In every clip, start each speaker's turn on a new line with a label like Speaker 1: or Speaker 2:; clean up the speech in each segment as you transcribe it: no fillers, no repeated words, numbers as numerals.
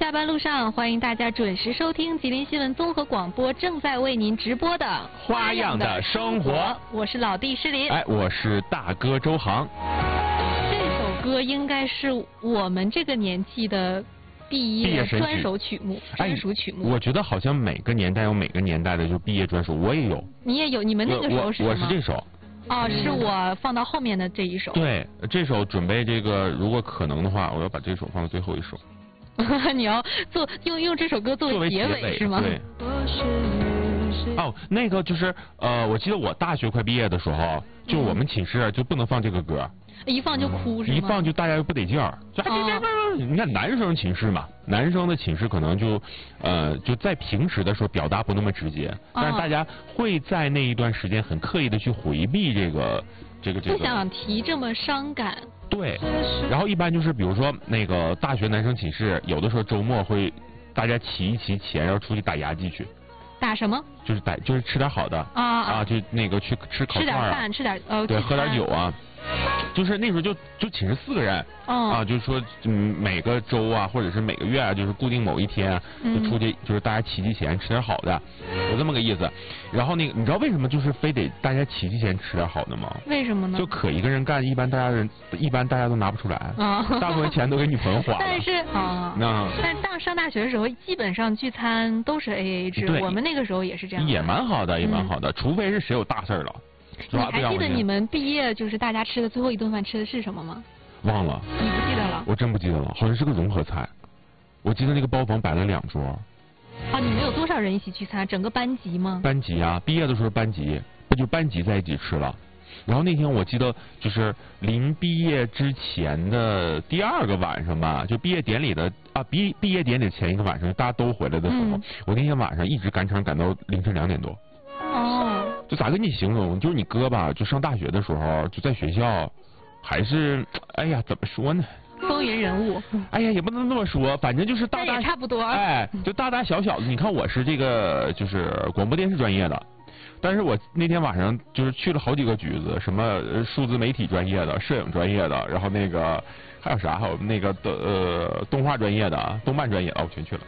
Speaker 1: 下班路上，欢迎大家准时收听吉林新闻综合广播正在为您直播的《
Speaker 2: 花样的生活》。
Speaker 1: 我是老弟施林，
Speaker 2: 我是大哥周航。
Speaker 1: 这首歌应该是我们这个年纪的毕业专属曲目。
Speaker 2: 我觉得好像每个年代有每个年代的就毕业专属，我也有。
Speaker 1: 你也有？你们那个时候是什么？
Speaker 2: 我是这首。
Speaker 1: 哦，是我放到后面的这一首。
Speaker 2: 对，这首准备这个，如果可能的话，我要把这首放到最后一首。
Speaker 1: 你要用这首歌作为结尾是吗？
Speaker 2: 对。哦，那个就是我记得我大学快毕业的时候，就我们寝室就不能放这个歌。
Speaker 1: 一放就哭是吗？
Speaker 2: 一放就大家又不得劲儿，你看男生寝室嘛，男生的寝室可能就在平时的时候表达不那么直接，但是大家会在那一段时间很刻意的去回避这个，
Speaker 1: 不想提这么伤感。
Speaker 2: 对，然后一般就是比如说那个大学男生寝室，有的时候周末会大家齐一齐钱，然后出去打牙祭去。
Speaker 1: 打什么？
Speaker 2: 就是吃点好的就那个去吃烤串啊，
Speaker 1: 吃点
Speaker 2: 对，喝点酒啊。就是那时候就寝室4个人就是说每个周啊或者是每个月啊，就是固定某一天就出去，就是大家齐钱吃点好的，有这么个意思。然后那个你知道为什么就是非得大家齐钱吃点好的吗？
Speaker 1: 为什么呢？
Speaker 2: 就可一个人干，一般大家都拿不出来大部分钱都给女朋友花了。
Speaker 1: 但是上大学的时候，基本上聚餐都是 AA 制，我们那个时候也是这样。
Speaker 2: 也蛮好的，也蛮好的，除非是谁有大事了。
Speaker 1: 你还记得你们毕业就是大家吃的最后一顿饭吃的是什么吗？
Speaker 2: 忘了。
Speaker 1: 你不记得了？
Speaker 2: 我真不记得了，好像是个融合菜。我记得那个包房摆了2桌。
Speaker 1: 你们有多少人一起聚餐？整个班级吗？
Speaker 2: 班级啊，毕业的时候班级在一起吃了。然后那天我记得就是临毕业之前的第2个晚上吧，就毕业典礼的毕业典礼前一个晚上，大家都回来的时候，我那天晚上一直赶场赶到凌晨2点多。就咋跟你形容？就是你哥吧，就上大学的时候，就在学校，还是怎么说呢？
Speaker 1: 风云人物。
Speaker 2: 也不能这么说，反正就是大
Speaker 1: 也差不多。
Speaker 2: 就大大小小的。你看我是这个就是广播电视专业的，但是我那天晚上就是去了好几个局子，什么数字媒体专业的、摄影专业的，然后那个还有啥？还有那个动画专业的、动漫专业的，我全去了。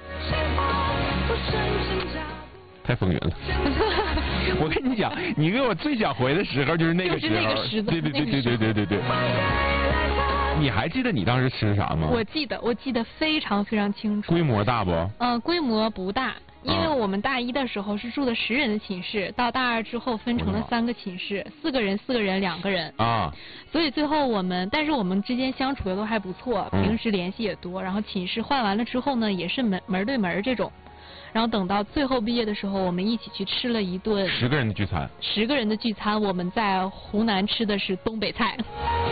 Speaker 2: 太风云了。我跟你讲，你给我最想回的时候就是那个时候。对。你还记得你当时吃啥吗？
Speaker 1: 我记得非常非常清楚。
Speaker 2: 规模大不？
Speaker 1: 规模不大，因为我们大1的时候是住的10人的寝室，到大2之后分成了3个寝室，4个人2个人所以最后但是我们之间相处的都还不错，平时联系也多，然后寝室换完了之后呢，也是门对门这种。然后等到最后毕业的时候，我们一起去吃了一顿
Speaker 2: 10个人的聚餐。
Speaker 1: 10个人的聚餐，我们在湖南吃的是东北菜。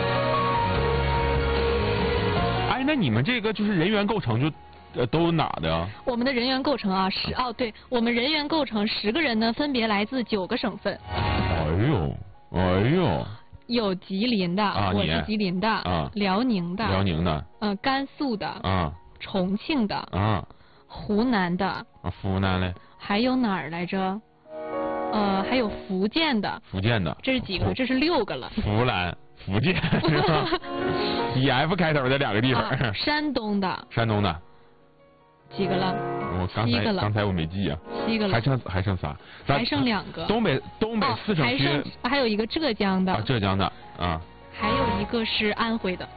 Speaker 2: 那你们这个就是人员构成就都有哪的呀？
Speaker 1: 我们的人员构成对，我们人员构成10个人呢，分别来自9个省份。哎呦。有吉林的，我是吉林的，辽宁的，甘肃的，重庆的，湖南的，
Speaker 2: 湖南嘞，
Speaker 1: 还有哪儿来着？还有福建的，这是几个？这是6个了。
Speaker 2: 福建是吧？以 F 开头的2个地方。
Speaker 1: 山东的几个了？7个了。
Speaker 2: 刚才我没记
Speaker 1: 7个了。
Speaker 2: 还剩啥？
Speaker 1: 还剩2个。
Speaker 2: 东北4省区。
Speaker 1: 还有一个浙江的。
Speaker 2: 浙江的
Speaker 1: 还有一个是安徽的。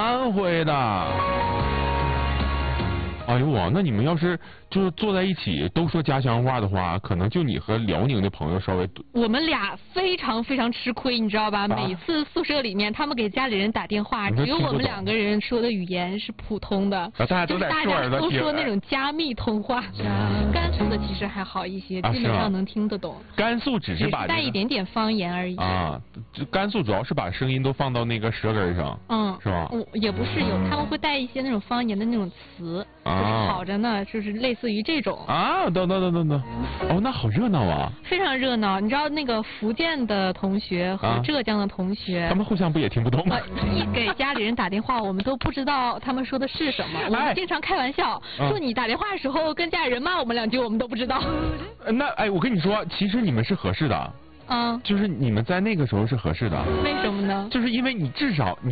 Speaker 2: 哎呦哇，那你们要是就是坐在一起都说家乡话的话，可能就你和辽宁的朋友稍微多。
Speaker 1: 我们俩非常非常吃亏，你知道吧？每次宿舍里面，他们给家里人打电话，只有我们2个人说的语言是普通的，
Speaker 2: 大家都
Speaker 1: 说那种加密通话。甘肃的其实还好一些，基本上能听得懂。
Speaker 2: 甘肃只是把
Speaker 1: 带一点点方言而已。
Speaker 2: 甘肃主要是把声音都放到那个舌根上。是吧？
Speaker 1: 也不是他们会带一些那种方言的那种词。跑着呢，就是类似于这种
Speaker 2: 等，那好热闹啊！
Speaker 1: 非常热闹，你知道那个福建的同学和浙江的同学，
Speaker 2: 他们互相不也听不懂吗？
Speaker 1: 一给家里人打电话，我们都不知道他们说的是什么。我们经常开玩笑说，你打电话的时候跟家里人骂我们2句，我们都不知道。
Speaker 2: 我跟你说，其实你们是合适的。就是你们在那个时候是合适的。
Speaker 1: 为什么呢？
Speaker 2: 就是因为你至少